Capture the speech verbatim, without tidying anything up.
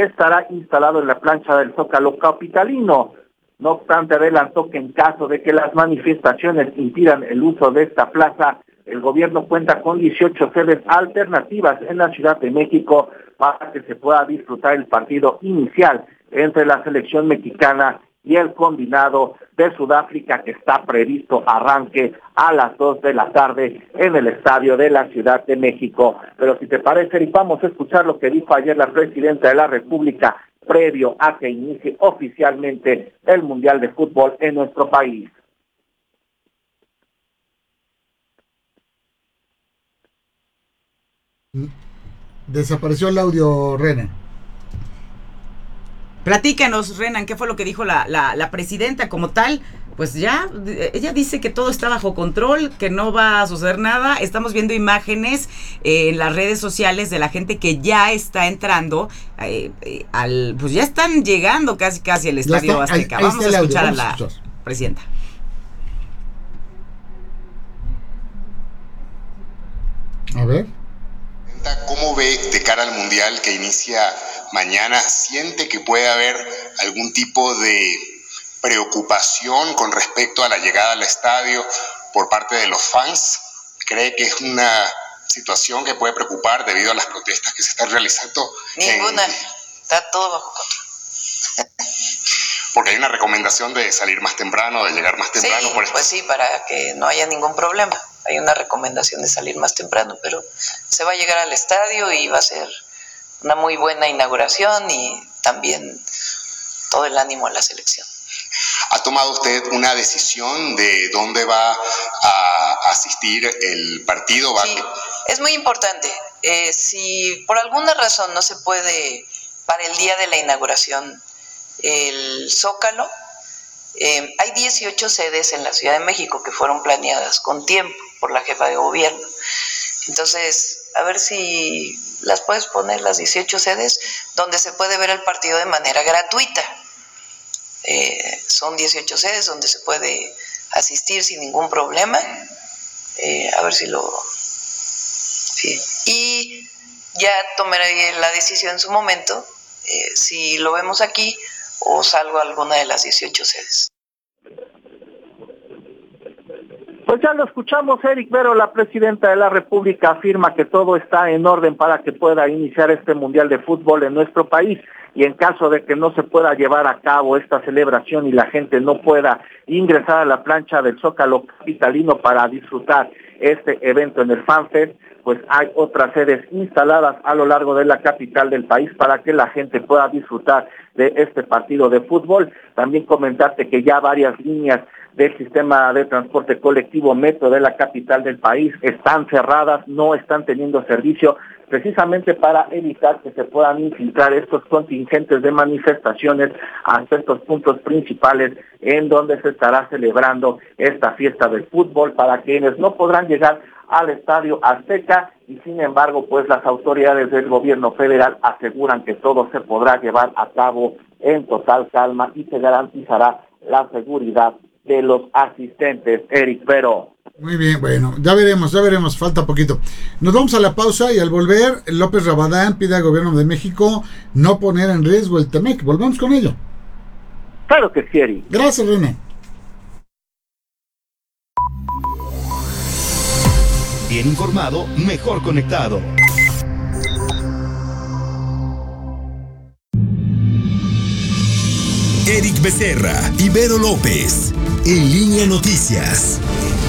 que estará instalado en la plancha del Zócalo capitalino. No obstante, adelantó que en caso de que las manifestaciones impidan el uso de esta plaza, el gobierno cuenta con dieciocho sedes alternativas en la Ciudad de México para que se pueda disfrutar el partido inicial entre la selección mexicana y el combinado de Sudáfrica, que está previsto arranque a las dos de la tarde en el estadio de la Ciudad de México. Pero si te parece, Eric, vamos a escuchar lo que dijo ayer la presidenta de la República previo a que inicie oficialmente el Mundial de Fútbol en nuestro país. Desapareció el audio, Renan. Platícanos, Renan, ¿qué fue lo que dijo la, la, la presidenta como tal? Pues ya, ella dice que todo está bajo control, que no va a suceder nada. Estamos viendo imágenes eh, en las redes sociales de la gente que ya está entrando, eh, eh, al, pues ya están llegando casi casi al Estadio está, Azteca. Ahí, ahí vamos a escuchar audio, vamos a la presidenta. A ver. ¿Cómo ve de cara al Mundial que inicia mañana? ¿Siente que puede haber algún tipo de preocupación con respecto a la llegada al estadio por parte de los fans? ¿Cree que es una situación que puede preocupar debido a las protestas que se están realizando? Ninguna, en... está todo bajo control. Porque hay una recomendación de salir más temprano, de llegar más temprano. Sí, por esto. Pues sí, para que no haya ningún problema. Hay una recomendación de salir más temprano, pero se va a llegar al estadio y va a ser una muy buena inauguración y también todo el ánimo a la selección. ¿Ha tomado usted una decisión de dónde va a asistir el partido? ¿Va sí, es muy importante. Eh, si por alguna razón no se puede para el día de la inauguración el Zócalo, eh, hay dieciocho sedes en la Ciudad de México que fueron planeadas con tiempo por la jefa de gobierno. Entonces, a ver si las puedes poner, las dieciocho sedes, donde se puede ver el partido de manera gratuita. Eh, son dieciocho sedes donde se puede asistir sin ningún problema. Eh, a ver si lo... Sí. Y ya tomaré la decisión en su momento, eh, si lo vemos aquí o salgo a alguna de las dieciocho sedes. Pues ya lo escuchamos, Eric Vero, la presidenta de la República afirma que todo está en orden para que pueda iniciar este Mundial de Fútbol en nuestro país, y en caso de que no se pueda llevar a cabo esta celebración y la gente no pueda ingresar a la plancha del Zócalo capitalino para disfrutar este evento en el FanFest, pues hay otras sedes instaladas a lo largo de la capital del país para que la gente pueda disfrutar de este partido de fútbol. También comentarte que ya varias líneas del sistema de transporte colectivo metro de la capital del país están cerradas, no están teniendo servicio, precisamente para evitar que se puedan infiltrar estos contingentes de manifestaciones hasta estos puntos principales en donde se estará celebrando esta fiesta del fútbol, para quienes no podrán llegar al Estadio Azteca, y sin embargo, pues las autoridades del gobierno federal aseguran que todo se podrá llevar a cabo en total calma y se garantizará la seguridad de los asistentes. Eric Vero. Muy bien, bueno, ya veremos, ya veremos, falta poquito. Nos vamos a la pausa y al volver, López Rabadán pide al gobierno de México no poner en riesgo el Temec. Volvamos con ello. Claro que sí, Eric. Gracias, René. Bien informado, mejor conectado. Eric Becerra y Vero López. En Línea Noticias.